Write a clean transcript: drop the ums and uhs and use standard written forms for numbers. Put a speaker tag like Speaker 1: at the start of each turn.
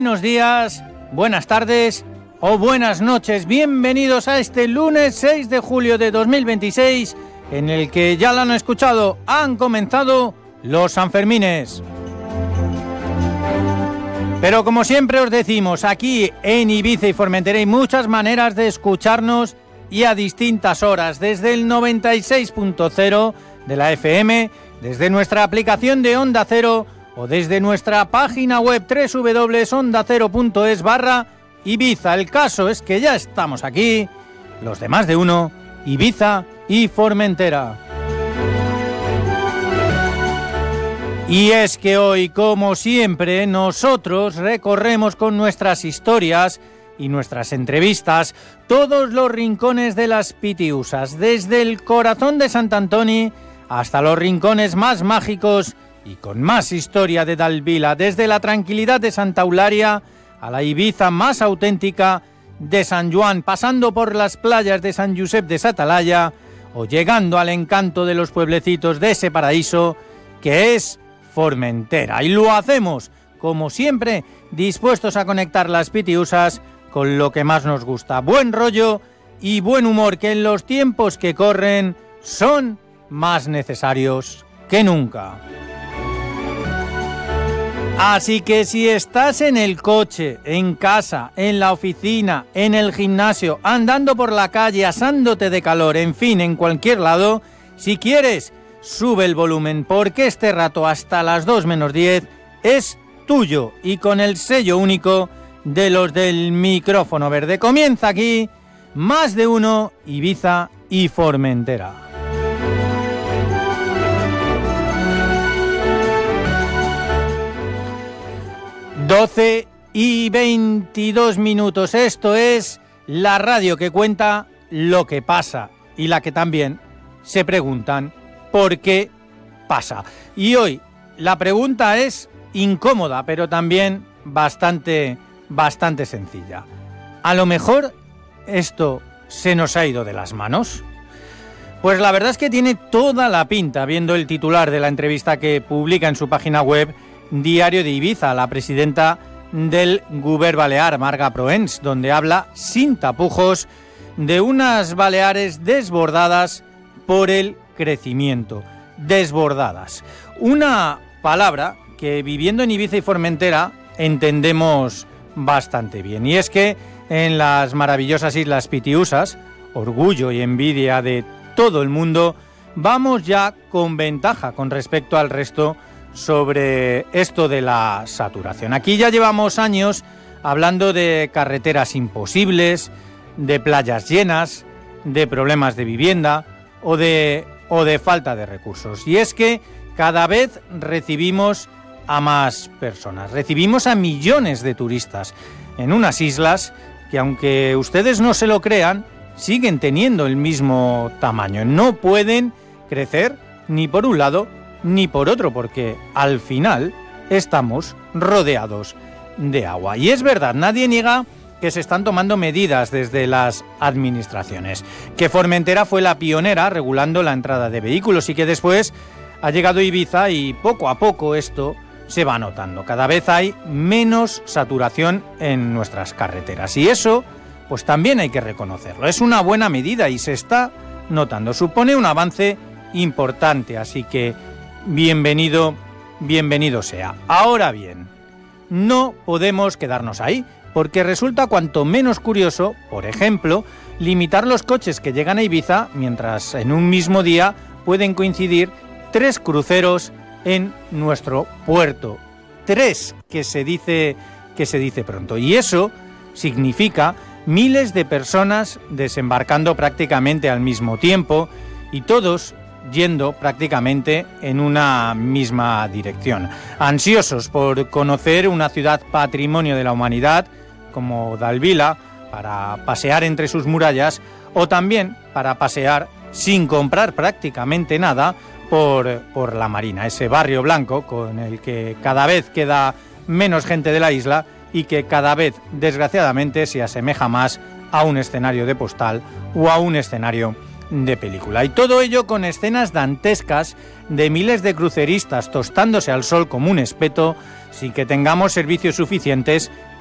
Speaker 1: Buenos días, buenas tardes o buenas noches. Bienvenidos a este lunes 6 de julio de 2026, en el que ya lo han escuchado, han comenzado los Sanfermines. Pero como siempre os decimos, aquí en Ibiza y Formentera hay muchas maneras de escucharnos y a distintas horas, desde el 96.0 de la FM, desde nuestra aplicación de Onda Cero o desde nuestra página web www.ondacero.es/Ibiza. El caso es que ya estamos aquí, los de Más de Uno, Ibiza y Formentera. Y es que hoy, como siempre, nosotros recorremos con nuestras historias y nuestras entrevistas todos los rincones de las Pitiusas, desde el corazón de Sant Antoni hasta los rincones más mágicos y con más historia de Dalvila, desde la tranquilidad de Santa Eularia a la Ibiza más auténtica de San Juan, pasando por las playas de San Josep de Satalaya o llegando al encanto de los pueblecitos de ese paraíso que es Formentera. Y lo hacemos, como siempre, dispuestos a conectar las Pitiusas con lo que más nos gusta. Buen rollo y buen humor, que en los tiempos que corren son más necesarios que nunca. Así que si estás en el coche, en casa, en la oficina, en el gimnasio, andando por la calle, asándote de calor, en fin, en cualquier lado, si quieres, sube el volumen, porque este rato hasta las 2 menos 10 es tuyo y con el sello único de los del micrófono verde. Comienza aquí Más de Uno, Ibiza y Formentera. ...12 y 22 minutos. Esto es la radio que cuenta lo que pasa y la que también se preguntan por qué pasa. Y hoy la pregunta es incómoda, pero también bastante sencilla. ¿A lo mejor esto se nos ha ido de las manos? Pues la verdad es que tiene toda la pinta, viendo el titular de la entrevista que publica en su página web Diario de Ibiza, la presidenta del Govern Balear, Marga Proens, donde habla sin tapujos de unas Baleares desbordadas por el crecimiento. Desbordadas. Una palabra que viviendo en Ibiza y Formentera entendemos bastante bien. Y es que en las maravillosas Islas Pitiusas, orgullo y envidia de todo el mundo, vamos ya con ventaja con respecto al resto sobre esto de la saturación. Aquí ya llevamos años hablando de carreteras imposibles, de playas llenas, de problemas de vivienda o de falta de recursos. Y es que cada vez recibimos a más personas, recibimos a millones de turistas en unas islas que, aunque ustedes no se lo crean, siguen teniendo el mismo tamaño. No pueden crecer ni por un lado ni por otro, porque al final estamos rodeados de agua. Y es verdad, nadie niega que se están tomando medidas desde las administraciones, que Formentera fue la pionera regulando la entrada de vehículos y que después ha llegado Ibiza y poco a poco esto se va notando. Cada vez hay menos saturación en nuestras carreteras y eso pues también hay que reconocerlo. Es una buena medida y se está notando. Supone un avance importante, así que bienvenido sea. Ahora bien, no podemos quedarnos ahí, porque resulta cuanto menos curioso, por ejemplo, limitar los coches que llegan a Ibiza, mientras en un mismo día pueden coincidir 3 cruceros en nuestro puerto. 3, que se dice pronto. Y eso significa miles de personas desembarcando prácticamente al mismo tiempo y todos yendo prácticamente en una misma dirección. Ansiosos por conocer una ciudad patrimonio de la humanidad como Dalvila, para pasear entre sus murallas o también para pasear sin comprar prácticamente nada por la Marina, ese barrio blanco con el que cada vez queda menos gente de la isla y que cada vez, desgraciadamente, se asemeja más a un escenario de postal o a un escenario de película. Y todo ello con escenas dantescas de miles de cruceristas tostándose al sol como un espeto sin que tengamos servicios suficientes